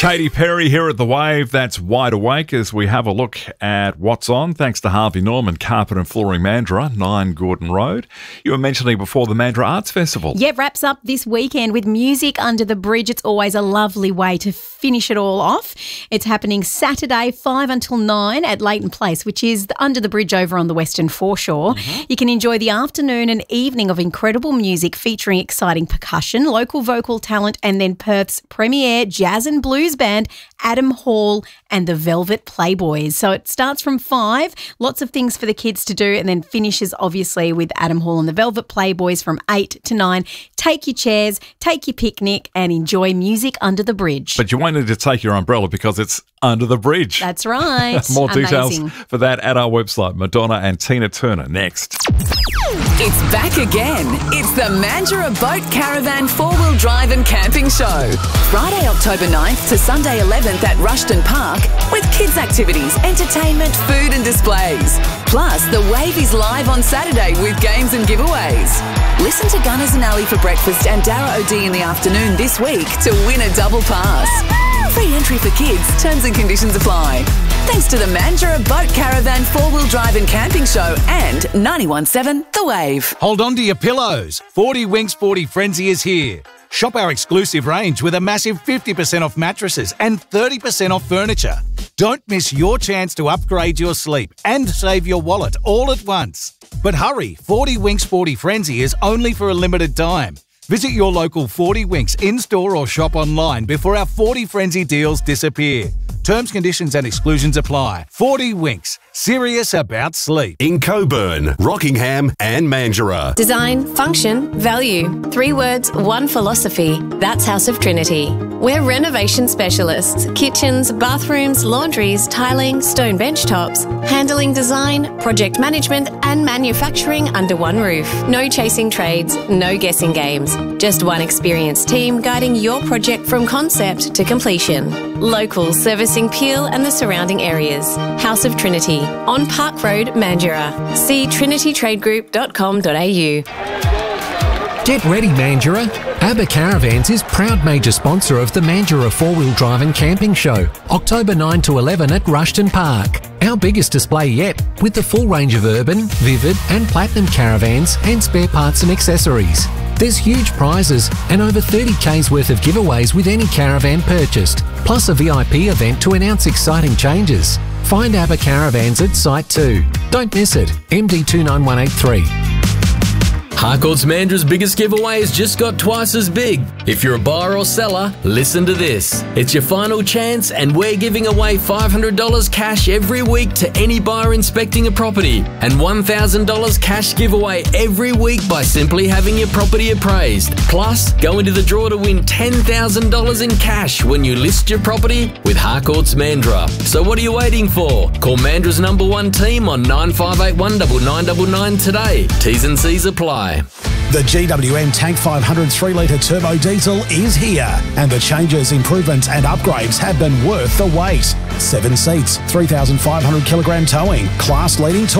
Katy Perry here at The Wave. That's Wide Awake as we have a look at what's on. Thanks to Harvey Norman, Carpet and Flooring Mandurah, 9 Gordon Road. You were mentioning before the Mandurah Arts Festival. Yeah, wraps up this weekend with music under the bridge. It's always a lovely way to finish it all off. It's happening Saturday, 5 until 9 at Leighton Place, which is under the bridge over on the Western Foreshore. You can enjoy the afternoon and evening of incredible music featuring exciting percussion, local vocal talent, and then Perth's premier jazz and blues band, Adam Hall and the Velvet Playboys. So it starts from 5, lots of things for the kids to do, and then finishes obviously with Adam Hall and the Velvet Playboys from 8 to 9. Take your chairs, take your picnic and enjoy music under the bridge. But you won't need to take your umbrella because it's under the bridge. That's right. More details for that at our website. Madonna and Tina Turner next. It's back again. It's the Mandurah Boat Caravan 4-wheel drive and camping show. Friday, October 9th to Sunday 11th at Rushton Park with kids' activities, entertainment, food and displays. Plus, the Wave is live on Saturday with games and giveaways. Listen to Gunners and Ali for breakfast and Dara O'D in the afternoon this week to win a double pass. Free entry for kids. Terms and conditions apply. Thanks to the Mandurah Boat Caravan 4-wheel drive and camping show and 91.7 The Wave. Hold on to your pillows. 40 Winks 40 Frenzy is here. Shop our exclusive range with a massive 50% off mattresses and 30% off furniture. Don't miss your chance to upgrade your sleep and save your wallet all at once. But hurry, 40 Winks 40 Frenzy is only for a limited time. Visit your local 40 Winks in-store or shop online before our 40 Frenzy deals disappear. Terms, conditions and exclusions apply. 40 Winks. Serious about sleep. In Coburn, Rockingham and Mandurah. Design, function, value. 3 words, 1 philosophy. That's House of Trinity. We're renovation specialists. Kitchens, bathrooms, laundries, tiling, stone bench tops, handling design, project management and manufacturing under one roof. No chasing trades, no guessing games. Just one experienced team guiding your project from concept to completion. Local, servicing Peel and the surrounding areas. House of Trinity, on Park Road, Mandurah. See trinitytradegroup.com.au. Get ready, Mandurah. ABBA Caravans is proud major sponsor of the Mandurah 4-wheel drive and camping show, October 9 to 11 at Rushton Park. Our biggest display yet, with the full range of urban, vivid and platinum caravans and spare parts and accessories. There's huge prizes and over 30K's worth of giveaways with any caravan purchased, plus a VIP event to announce exciting changes. Find ABBA Caravans at Site 2. Don't miss it, MD29183. Harcourt's Mandurah's biggest giveaway has just got twice as big. If you're a buyer or seller, listen to this. It's your final chance and we're giving away $500 cash every week to any buyer inspecting a property and $1,000 cash giveaway every week by simply having your property appraised. Plus, go into the draw to win $10,000 in cash when you list your property with Harcourt's Mandurah. So what are you waiting for? Call Mandurah's #1 team on 9581 9999 today. T's and C's apply. The GWM Tank 500 3-litre turbo diesel is here, and the changes, improvements and upgrades have been worth the wait. 7 seats, 3,500 kilogram towing, class-leading